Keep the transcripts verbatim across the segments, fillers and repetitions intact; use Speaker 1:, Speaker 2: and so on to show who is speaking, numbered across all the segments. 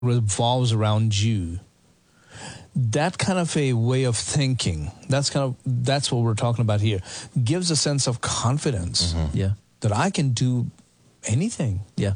Speaker 1: revolves around you. That kind of a way of thinking, that's kind of that's what we're talking about here, gives a sense of confidence.
Speaker 2: Mm-hmm. Yeah.
Speaker 1: That I can do anything.
Speaker 2: Yeah.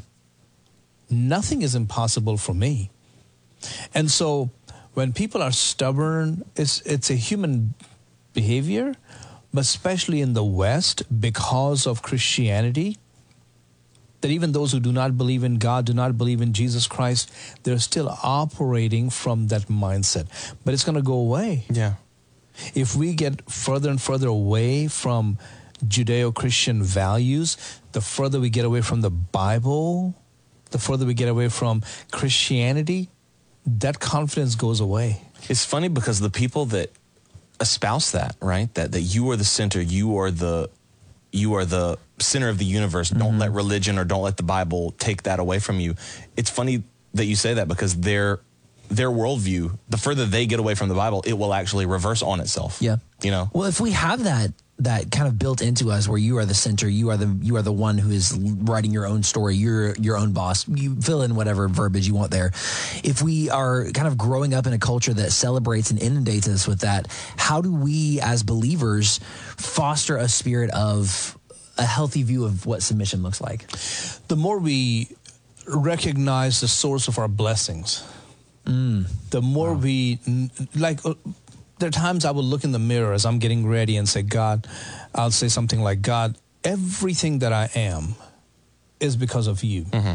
Speaker 1: Nothing is impossible for me. And so when people are stubborn, it's it's a human behavior, but especially in the West, because of Christianity, that even those who do not believe in God, do not believe in Jesus Christ, they're still operating from that mindset. But it's going to go away.
Speaker 3: Yeah.
Speaker 1: If we get further and further away from Judeo-Christian values, the further we get away from the Bible, the further we get away from Christianity, that confidence goes away.
Speaker 3: It's funny because the people that espouse that, right, that that you are the center, you are the you are the center of the universe. Mm-hmm. Don't let religion or don't let the Bible take that away from you. It's funny that you say that because their their worldview, the further they get away from the Bible, it will actually reverse on itself.
Speaker 2: Yeah.
Speaker 3: You know?
Speaker 2: Well, if we have that that kind of built into us where you are the center, you are the you are the one who is writing your own story, you're your own boss, you fill in whatever verbiage you want there. If we are kind of growing up in a culture that celebrates and inundates us with that, how do we as believers foster a spirit of a healthy view of what submission looks like?
Speaker 1: The more we recognize the source of our blessings, mm. the more wow. we, like, there are times I will look in the mirror as I'm getting ready and say, God, I'll say something like, God, everything that I am is because of you. Mm-hmm.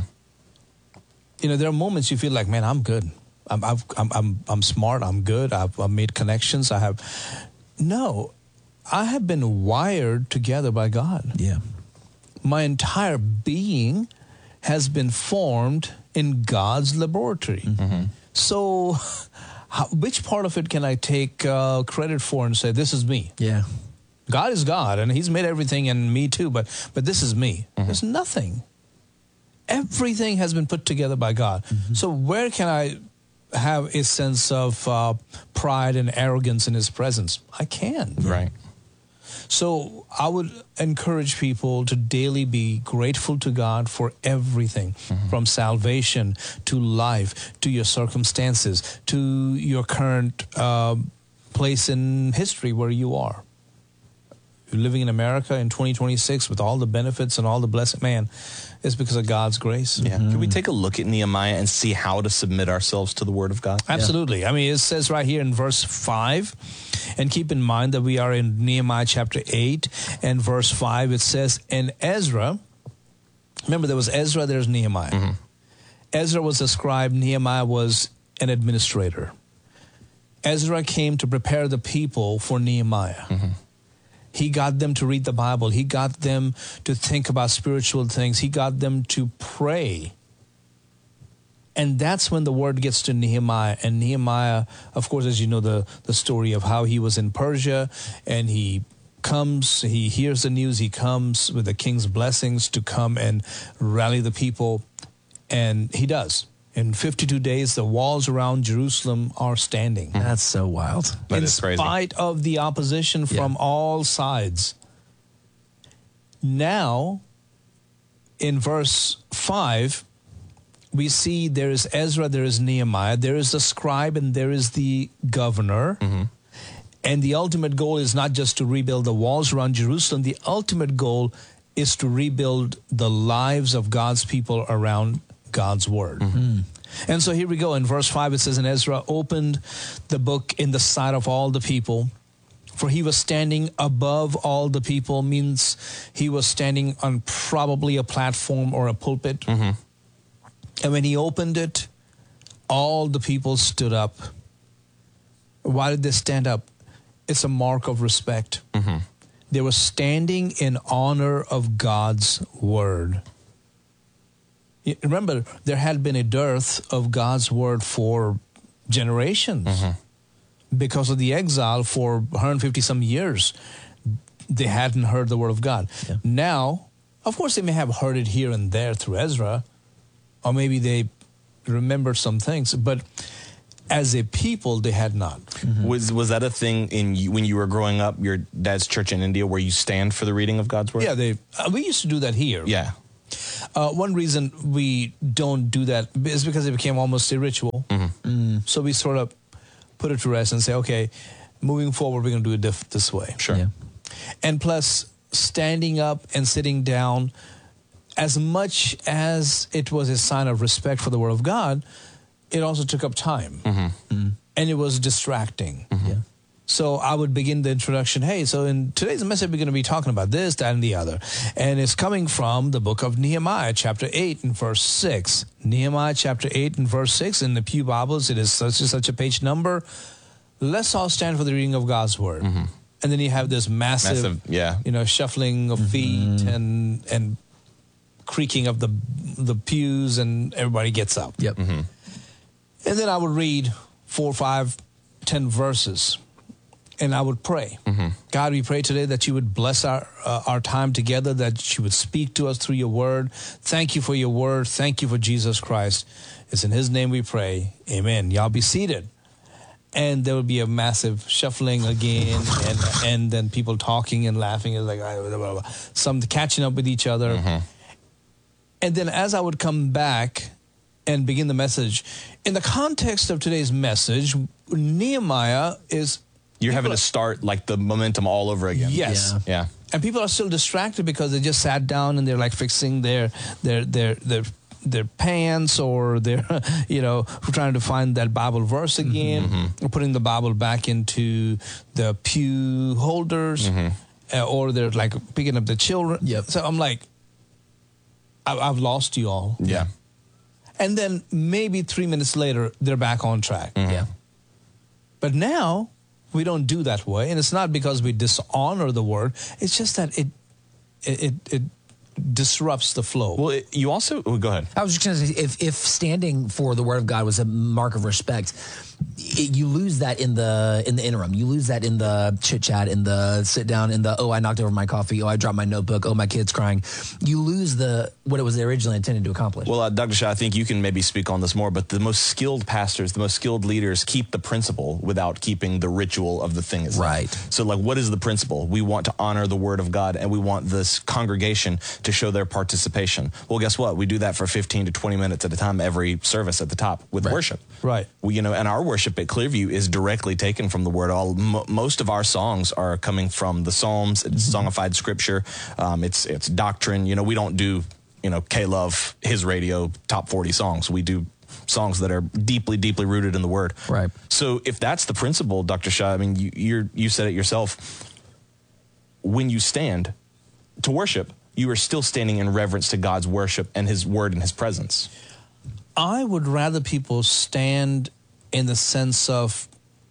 Speaker 1: You know, there are moments you feel like, man, I'm good. I'm, I've, I'm, I'm, I'm smart. I'm good. I've, I've made connections. I have. No, I have been wired together by God.
Speaker 2: Yeah.
Speaker 1: My entire being has been formed in God's laboratory. Mm-hmm. So how, which part of it can I take uh, credit for and say, this is me?
Speaker 2: Yeah.
Speaker 1: God is God, and he's made everything, and me too, but but this is me. Mm-hmm. There's nothing. Everything has been put together by God. Mm-hmm. So where can I have a sense of uh, pride and arrogance in his presence? I can.
Speaker 3: Right.
Speaker 1: So I would encourage people to daily be grateful to God for everything, mm-hmm. from salvation to life, to your circumstances, to your current uh, place in history where you are. You're living in America in twenty twenty-six with all the benefits and all the blessing, man, it's because of God's grace.
Speaker 3: Yeah. Mm-hmm. Can we take a look at Nehemiah and see how to submit ourselves to the Word of God?
Speaker 1: Absolutely. Yeah. I mean, it says right here in verse five, and keep in mind that we are in Nehemiah chapter eight and verse five. It says, and Ezra, remember there was Ezra, there's Nehemiah. Mm-hmm. Ezra was a scribe, Nehemiah was an administrator. Ezra came to prepare the people for Nehemiah. Mm-hmm. He got them to read the Bible. He got them to think about spiritual things. He got them to pray. And that's when the word gets to Nehemiah. And Nehemiah, of course, as you know, the, the story of how he was in Persia, and he comes, he hears the news, he comes with the king's blessings to come and rally the people. And he does. In fifty-two days, the walls around Jerusalem are standing.
Speaker 2: That's so wild.
Speaker 3: That
Speaker 1: in
Speaker 3: is crazy.
Speaker 1: spite of the opposition from yeah. all sides. Now, in verse five, we see there is Ezra, there is Nehemiah, there is the scribe, and there is the governor. Mm-hmm. And the ultimate goal is not just to rebuild the walls around Jerusalem. The ultimate goal is to rebuild the lives of God's people around God's word. Mm-hmm. And so here we go. In verse five, it says, and Ezra opened the book in the sight of all the people, for he was standing above all the people, means he was standing on probably a platform or a pulpit. Mm-hmm. And when he opened it, all the people stood up. Why did they stand up? It's a mark of respect. Mm-hmm. They were standing in honor of God's word. Remember, there had been a dearth of God's word for generations. Mm-hmm. Because of the exile for one hundred fifty some years. They hadn't heard the word of God. Yeah. Now, of course, they may have heard it here and there through Ezra, or maybe they remembered some things, but as a people, they had not.
Speaker 3: Mm-hmm. Was was that a thing in you, when you were growing up, your dad's church in India, where you stand for the reading of God's word?
Speaker 1: Yeah, they. Uh, we used to do that here.
Speaker 3: Yeah.
Speaker 1: Uh, one reason we don't do that is because it became almost a ritual.
Speaker 3: Mm-hmm.
Speaker 1: Mm. So we sort of put it to rest and say, okay, moving forward, we're going to do it diff- this way.
Speaker 3: Sure.
Speaker 2: Yeah.
Speaker 1: And plus, standing up and sitting down, as much as it was a sign of respect for the Word of God, it also took up time.
Speaker 3: Mm-hmm.
Speaker 2: Mm-hmm.
Speaker 1: And it was distracting.
Speaker 3: Mm-hmm.
Speaker 2: Yeah.
Speaker 1: So I would begin the introduction. Hey, so in today's message, we're going to be talking about this, that, and the other. And it's coming from the book of Nehemiah, chapter eight and verse six. Nehemiah, chapter eight and verse six. In the Pew Bibles, it is such and such a page number. Let's all stand for the reading of God's Word.
Speaker 3: Mm-hmm.
Speaker 1: And then you have this massive,
Speaker 3: Massive, yeah.
Speaker 1: you know, shuffling of
Speaker 2: Mm-hmm.
Speaker 1: feet and and creaking of the the pews, and everybody gets up.
Speaker 2: Yep.
Speaker 3: Mm-hmm.
Speaker 1: And then I would read four, five, ten verses, and I would pray.
Speaker 3: Mm-hmm.
Speaker 1: God, we pray today that you would bless our uh, our time together, that you would speak to us through your word. Thank you for your word. Thank you for Jesus Christ. It's in his name we pray. Amen. Y'all be seated. And there would be a massive shuffling again, and and then people talking and laughing, and like blah, blah, blah, some catching up with each other.
Speaker 3: Mm-hmm.
Speaker 1: And then as I would come back and begin the message, in the context of today's message, Nehemiah is...
Speaker 3: You're having to start like the momentum all over again.
Speaker 1: Yes.
Speaker 2: Yeah.
Speaker 3: Yeah.
Speaker 1: And people are still distracted because they just sat down and they're like fixing their their their their their pants, or they're, you know, trying to find that Bible verse again,
Speaker 3: Mm-hmm.
Speaker 1: or putting the Bible back into the pew holders,
Speaker 3: Mm-hmm.
Speaker 1: uh, or they're like picking up the children.
Speaker 2: Yep.
Speaker 1: So I'm like, I- I've lost you all.
Speaker 3: Yeah.
Speaker 1: And then maybe three minutes later, they're back on track.
Speaker 3: Mm-hmm.
Speaker 2: Yeah.
Speaker 1: But now we don't do that way, and it's not because we dishonor the word. It's just that it it it, it disrupts the flow.
Speaker 3: Well, it, you also oh, go ahead.
Speaker 2: I was just going to say, if if standing for the word of God was a mark of respect, it, you lose that in the in the interim. You lose that in the chit chat, in the sit down, in the oh I knocked over my coffee, oh I dropped my notebook, oh my kid's crying. You lose the what it was originally intended to accomplish.
Speaker 3: Well, uh, Doctor Shah, I think you can maybe speak on this more, but the most skilled pastors, the most skilled leaders keep the principle without keeping the ritual of the thing itself.
Speaker 2: Right.
Speaker 3: So, like, what is the principle? We want to honor the word of God, and we want this congregation to show their participation. Well, guess what? We do that for fifteen to twenty minutes at a time every service at the top with
Speaker 2: Right.
Speaker 3: worship.
Speaker 1: Right.
Speaker 3: We, you know, and our worship at Clearview is directly taken from the word. All m- most of our songs are coming from the Psalms. It's
Speaker 2: Mm-hmm.
Speaker 3: songified scripture. Um, it's it's doctrine. You know, we don't do you know K-Love his radio top forty songs. We do songs that are deeply, deeply rooted in the word.
Speaker 2: Right.
Speaker 3: So if that's the principle, Doctor Shah, I mean, you you're, you said it yourself. When you stand to worship, you are still standing in reverence to God's worship and his word and his presence.
Speaker 1: I would rather people stand in the sense of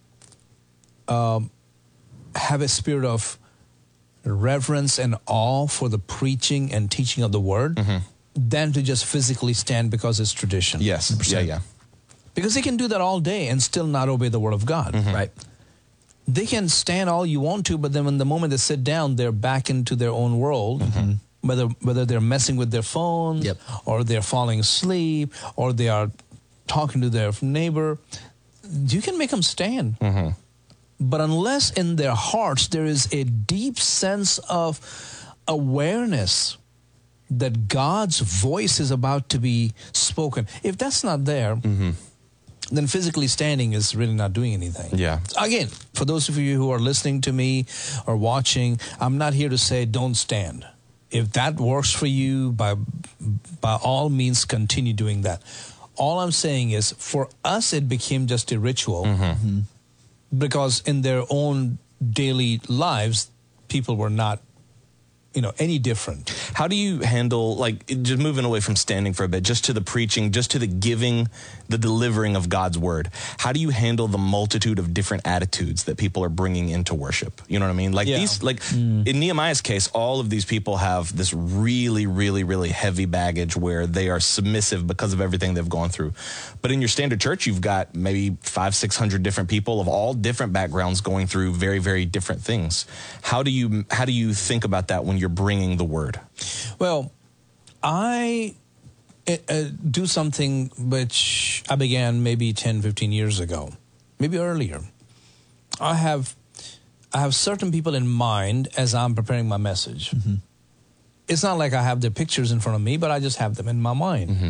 Speaker 1: um, have a spirit of reverence and awe for the preaching and teaching of the word than to just physically stand because it's tradition.
Speaker 3: Yes.
Speaker 2: one hundred percent.
Speaker 3: Yeah, yeah.
Speaker 1: Because they can do that all day and still not obey the word of God.
Speaker 2: Right.
Speaker 1: They can stand all you want to, but then when the moment they sit down, they're back into their own world. Whether whether they're messing with their phone,
Speaker 2: Yep.
Speaker 1: or they're falling asleep, or they are talking to their neighbor, you can make them stand. But unless in their hearts there is a deep sense of awareness that God's voice is about to be spoken, if that's not there, then physically standing is really not doing anything.
Speaker 3: Yeah.
Speaker 1: Again, for those of you who are listening to me or watching, I'm not here to say don't stand. If that works for you, by by all means, continue doing that. All I'm saying is, for us, it became just a ritual because in their own daily lives, people were not, you know, any different.
Speaker 3: How do you handle, like, just moving away from standing for a bit, just to the preaching, just to the giving, the delivering of God's word? How do you handle the multitude of different attitudes that people are bringing into worship? You know what I mean? Like
Speaker 1: Yeah.
Speaker 3: these, like in Nehemiah's case, all of these people have this really, really, really heavy baggage where they are submissive because of everything they've gone through. But in your standard church, you've got maybe five, six hundred different people of all different backgrounds going through very, very different things. How do you, how do you think about that when you're bringing the word?
Speaker 1: Well, I uh, uh, do something which I began maybe ten, fifteen years ago, maybe earlier. I have I have certain people in mind as I'm preparing my message. It's not like I have their pictures in front of me, but I just have them in my mind.
Speaker 3: Mm-hmm.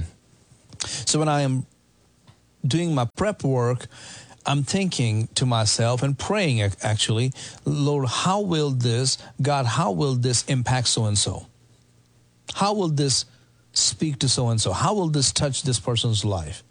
Speaker 1: So when I am doing my prep work, I'm thinking to myself and praying ac- actually, Lord, how will this, God, how will this impact so-and-so? How will this speak to so-and-so? How will this touch this person's life?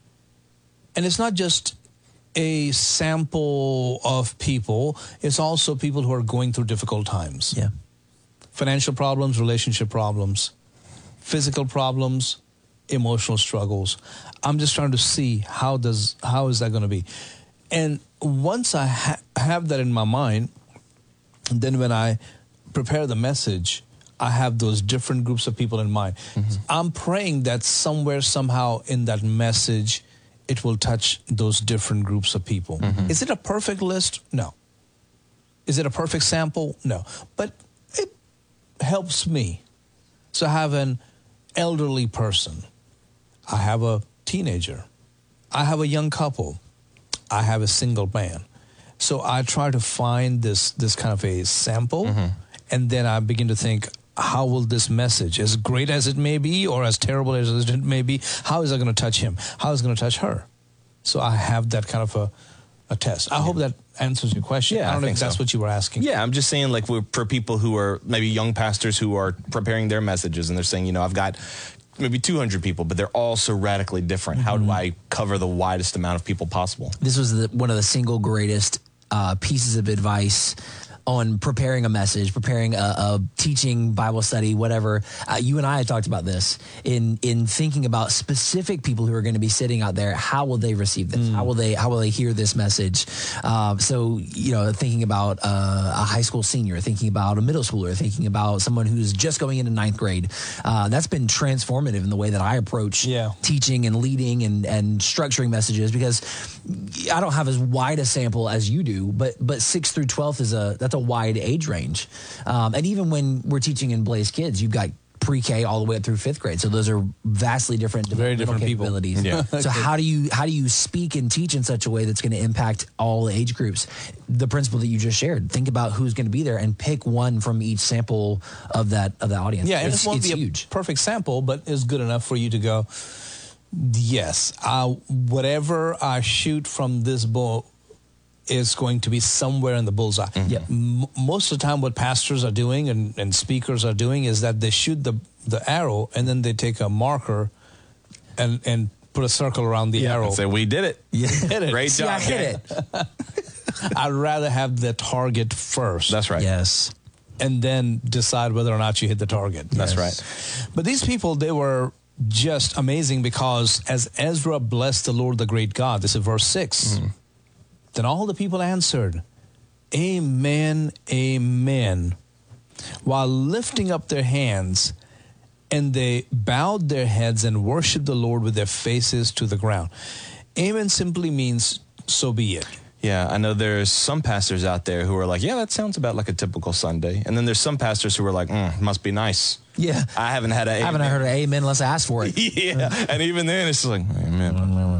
Speaker 1: And it's not just a sample of people. It's also people who are going through difficult times.
Speaker 2: Yeah.
Speaker 1: Financial problems, relationship problems, physical problems, emotional struggles. I'm just trying to see how does how is that going to be. And once I ha- have that in my mind, then when I prepare the message, I have those different groups of people in mind. Mm-hmm. I'm praying that somewhere, somehow in that message, it will touch those different groups of people. Mm-hmm. Is it a perfect list? No. Is it a perfect sample? No. But it helps me. So I have an elderly person. I have a teenager. I have a young couple. I have a single man. So I try to find this this kind of a sample, mm-hmm. and then I begin to think, how will this message, as great as it may be or as terrible as it may be, how is it going to touch him? How is it going to touch her? So I have that kind of a, a test. I yeah. hope that answers your question.
Speaker 3: Yeah,
Speaker 1: I don't
Speaker 3: I
Speaker 1: know if that's
Speaker 3: so.
Speaker 1: what you were asking.
Speaker 3: Yeah, I'm just saying, like, we're, for people who are maybe young pastors who are preparing their messages and they're saying, you know, I've got maybe two hundred people, but they're all so radically different. Mm-hmm. How do I cover the widest amount of people possible?
Speaker 2: This was the, one of the single greatest uh, pieces of advice on preparing a message, preparing a, a teaching, Bible study, whatever. Uh, you and I had talked about this in in thinking about specific people who are going to be sitting out there. How will they receive this? Mm. How will they How will they hear this message? Uh, so, you know, thinking about uh, a high school senior, thinking about a middle schooler, thinking about someone who's just going into ninth grade. Uh, that's been transformative in the way that I approach
Speaker 1: yeah.
Speaker 2: teaching and leading and and structuring messages, because I don't have as wide a sample as you do, but but sixth through twelfth is a that's a wide age range. Um, and even when we're teaching in Blaze Kids, you've got pre-K all the way up through fifth grade. So those are vastly different,
Speaker 1: very different
Speaker 2: capabilities.
Speaker 1: People.
Speaker 2: Yeah. So how do you how do you speak and teach in such a way that's going to impact all the age groups? The principle that you just shared. Think about who's going to be there and pick one from each sample of that of the audience.
Speaker 1: Yeah, and
Speaker 2: it's,
Speaker 1: it won't
Speaker 2: it's
Speaker 1: be
Speaker 2: huge.
Speaker 1: a perfect sample, but it's good enough for you to go, yes, uh, whatever I shoot from this bow is going to be somewhere in the bullseye.
Speaker 2: Mm-hmm. Yeah.
Speaker 1: M- most of the time what pastors are doing and, and speakers are doing is that they shoot the, the arrow and then they take a marker and, and put a circle around the
Speaker 3: yeah,
Speaker 1: arrow.
Speaker 3: And say, we did it.
Speaker 1: Yeah. Hit it.
Speaker 3: Great
Speaker 2: See,
Speaker 3: job.
Speaker 2: I hit it.
Speaker 1: I'd rather have the target first.
Speaker 3: That's right.
Speaker 2: Yes.
Speaker 1: And then decide whether or not you hit the target.
Speaker 3: That's
Speaker 2: yes.
Speaker 3: right.
Speaker 1: But these people, they were just amazing, because as Ezra blessed the Lord, the great God, this is verse six, mm. then all the people answered, Amen, amen, while lifting up their hands, and they bowed their heads and worshiped the Lord with their faces to the ground. Amen simply means, so be it.
Speaker 3: Yeah, I know there's some pastors out there who are like, yeah, that sounds about like a typical Sunday. And then there's some pastors who are like, mm, must be nice.
Speaker 2: Yeah.
Speaker 3: I haven't had a
Speaker 2: I haven't heard an amen unless I asked for it.
Speaker 3: Yeah. And even then it's like, amen.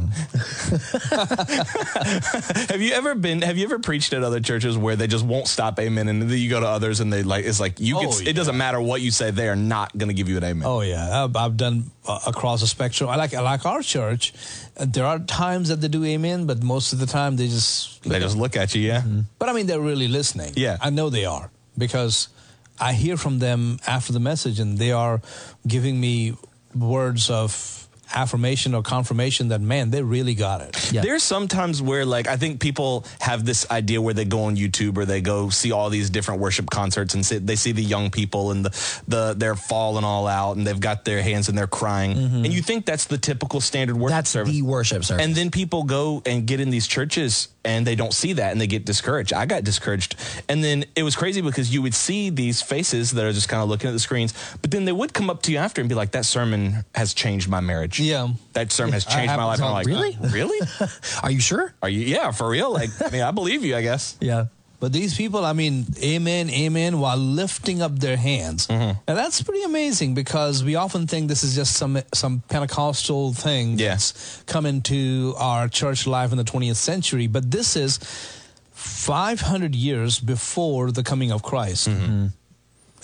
Speaker 3: Have you ever been, have you ever preached at other churches where they just won't stop amen, and then you go to others and they like, it's like, you
Speaker 1: oh,
Speaker 3: can,
Speaker 1: yeah.
Speaker 3: it doesn't matter what you say, they are not going to give you an amen.
Speaker 1: Oh yeah. I've, I've done uh, across the spectrum. I like, I like our church. Uh, there are times that they do amen, but most of the time they just,
Speaker 3: they just look at you. Yeah. Mm-hmm.
Speaker 1: But I mean, they're really listening.
Speaker 3: Yeah.
Speaker 1: I know they are, because I hear from them after the message and they are giving me words of affirmation or confirmation that, man, they really got it.
Speaker 3: Yeah. There's sometimes where, like, I think people have this idea where they go on YouTube or they go see all these different worship concerts and see, they see the young people and the, the they're falling all out and they've got their hands and they're crying. Mm-hmm. And you think that's the typical standard worship
Speaker 2: that's
Speaker 3: service.
Speaker 2: That's the worship service.
Speaker 3: And then people go and get in these churches and they don't see that and they get discouraged. I got discouraged. And then it was crazy because you would see these faces that are just kind of looking at the screens, but then they would come up to you after and be like, that sermon has changed my marriage.
Speaker 1: Yeah.
Speaker 3: That sermon has changed my life. And I'm like,
Speaker 2: really?
Speaker 3: Really?
Speaker 2: Are you sure?
Speaker 3: Are you? Yeah, for real. Like, I mean, I believe you, I guess.
Speaker 2: Yeah.
Speaker 1: But these people, I mean, amen, amen, while lifting up their hands. Mm-hmm. And that's pretty amazing, because we often think this is just some some Pentecostal thing
Speaker 3: yeah.
Speaker 1: that's come into our church life in the twentieth century. But this is five hundred years before the coming of Christ. Mm-hmm.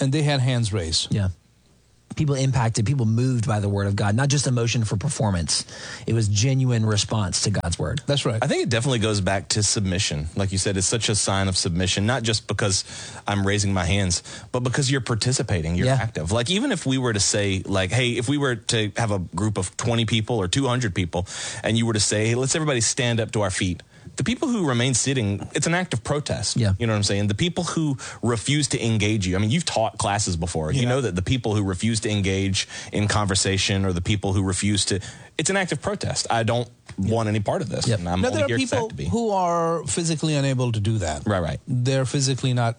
Speaker 1: and they had hands raised.
Speaker 2: Yeah. People impacted, people moved by the word of God, not just emotion for performance. It was genuine response to God's word.
Speaker 1: That's right.
Speaker 3: I think it definitely goes back to submission. Like you said, it's such a sign of submission, not just because I'm raising my hands, but because you're participating, you're
Speaker 2: Yeah.
Speaker 3: active. Like even if we were to say like, hey, if we were to have a group of twenty people or two hundred people and you were to say, hey, let's everybody stand up to our feet. The people who remain sitting, it's an act of protest.
Speaker 2: Yeah.
Speaker 3: You know what I'm saying? The people who refuse to engage you. I mean, you've taught classes before. You
Speaker 1: Yeah.
Speaker 3: know that the people who refuse to engage in conversation or the people who refuse to, it's an act of protest. I don't want any part of this.
Speaker 2: Yep.
Speaker 3: And I'm
Speaker 1: Now,
Speaker 3: only
Speaker 1: there are
Speaker 3: here 'cause I have
Speaker 1: people
Speaker 3: to be.
Speaker 1: who are physically unable to do that.
Speaker 3: Right, right.
Speaker 1: They're physically not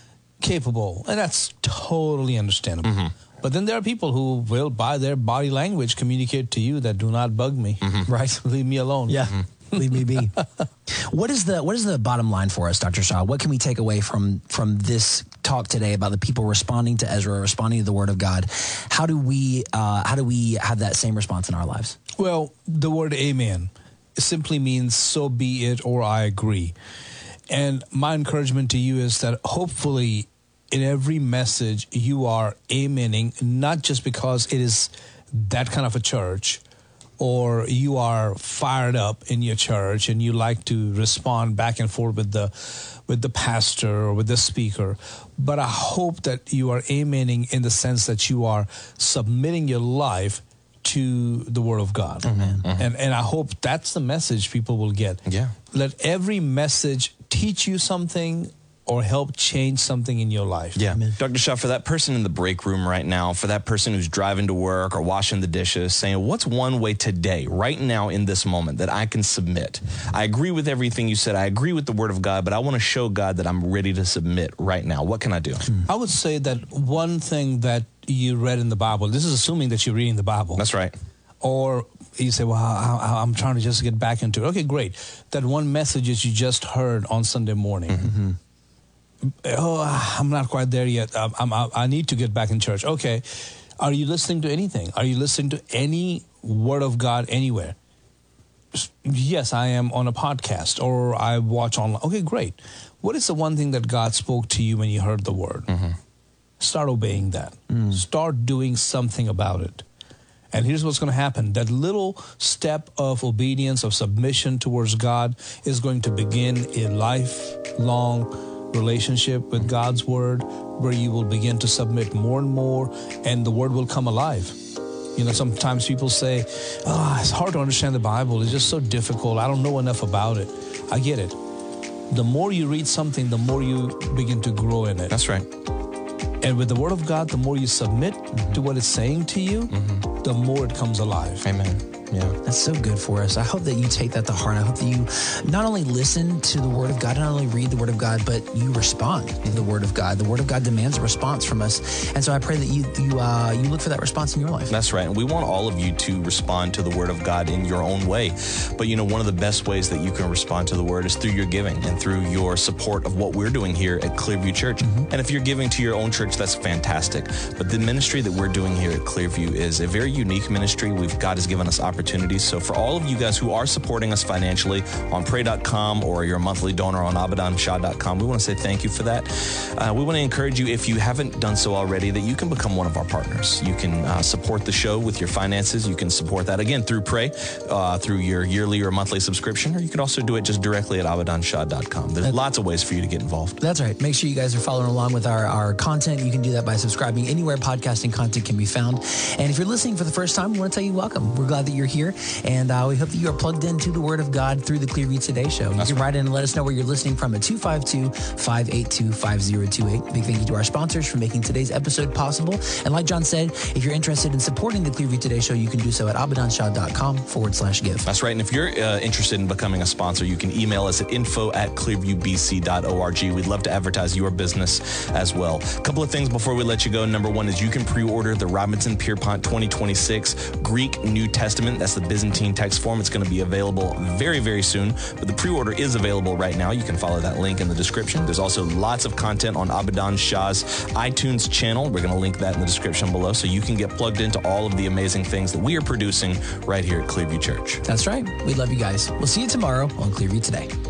Speaker 1: capable, and that's totally understandable.
Speaker 3: Mm-hmm.
Speaker 1: But then there are people who will, by their body language, communicate to you that do not bug me.
Speaker 3: Mm-hmm.
Speaker 2: Right.
Speaker 1: Leave me alone.
Speaker 2: Yeah. Leave me be. What is the what is the bottom line for us, Doctor Shaw? What can we take away from from this talk today about the people responding to Ezra, responding to the Word of God? How do we uh, how do we have that same response in our lives?
Speaker 1: Well, the word amen simply means so be it or I agree. And my encouragement to you is that hopefully in every message you are amening, not just because it is that kind of a church, or you are fired up in your church and you like to respond back and forth with the with the pastor or with the speaker. But I hope that you are amening in the sense that you are submitting your life to the Word of God.
Speaker 2: Amen.
Speaker 1: And and I hope that's the message people will get.
Speaker 3: Yeah.
Speaker 1: Let every message teach you something or help change something in your life.
Speaker 3: Yeah. Doctor Shaw, for that person in the break room right now, for that person who's driving to work or washing the dishes, saying, what's one way today, right now in this moment, that I can submit? I agree with everything you said. I agree with the Word of God, but I want to show God that I'm ready to submit right now. What can I do?
Speaker 1: I would say that one thing that you read in the Bible, this is assuming that you're reading the Bible.
Speaker 3: That's right.
Speaker 1: Or you say, well, I, I, I'm trying to just get back into it. Okay, great. That one message that you just heard on Sunday morning.
Speaker 3: Mm-hmm.
Speaker 1: Oh, I'm not quite there yet. I'm, I'm, I need to get back in church. Okay. Are you listening to anything? Are you listening to any Word of God anywhere? Yes, I am on a podcast or I watch online. Okay, great. What is the one thing that God spoke to you when you heard the Word?
Speaker 3: Mm-hmm.
Speaker 1: Start obeying that. Mm. Start doing something about it. And here's what's going to happen. That little step of obedience, of submission towards God is going to begin a lifelong relationship with God's Word, where you will begin to submit more and more, and the Word will come alive. You know, sometimes people say, oh, it's hard to understand the Bible. It's just so difficult. I don't know enough about it. I get it. The more you read something, the more you begin to grow in it.
Speaker 3: That's right.
Speaker 1: And with the Word of God, the more you submit mm-hmm. to what it's saying to you, mm-hmm. the more it comes alive.
Speaker 3: Amen. Yeah.
Speaker 2: That's so good for us. I hope that you take that to heart. I hope that you not only listen to the Word of God, not only read the Word of God, but you respond to the Word of God. The Word of God demands a response from us. And so I pray that you you uh, you look for that response in your life.
Speaker 3: That's right. And we want all of you to respond to the Word of God in your own way. But, you know, one of the best ways that you can respond to the Word is through your giving and through your support of what we're doing here at Clearview Church. Mm-hmm. And if you're giving to your own church, that's fantastic. But the ministry that we're doing here at Clearview is a very unique ministry. We've God has given us opportunities. So for all of you guys who are supporting us financially on pray dot com or you're a monthly donor on abadan shah dot com, we want to say thank you for that. Uh, we want to encourage you, if you haven't done so already, that you can become one of our partners. You can uh, support the show with your finances. You can support that, again, through Pray, uh, through your yearly or monthly subscription, or you can also do it just directly at abadan shah dot com. There's that's, lots of ways for you to get involved.
Speaker 2: That's right. Make sure you guys are following along with our, our content. You can do that by subscribing anywhere podcasting content can be found. And if you're listening for the first time, we want to tell you welcome. We're glad that you're here. And uh, we hope that you are plugged into the Word of God through the Clearview Today Show. You That's can right. write in and let us know where you're listening from at two five two, five eight two, five zero two eight. Big thank you to our sponsors for making today's episode possible. And like John said, if you're interested in supporting the Clearview Today Show, you can do so at abadan shah dot com forward slash give.
Speaker 3: That's right. And if you're uh, interested in becoming a sponsor, you can email us at info at clearview b c dot org. We'd love to advertise your business as well. A couple of things before we let you go. Number one is you can pre-order the Robinson Pierpont twenty twenty-six Greek New Testament. That's the Byzantine text form. It's going to be available very, very soon, but the pre-order is available right now. You can follow that link in the description. There's also lots of content on Abadan Shah's iTunes channel. We're going to link that in the description below so you can get plugged into all of the amazing things that we are producing right here at Clearview Church.
Speaker 2: That's right. We love you guys. We'll see you tomorrow on Clearview Today.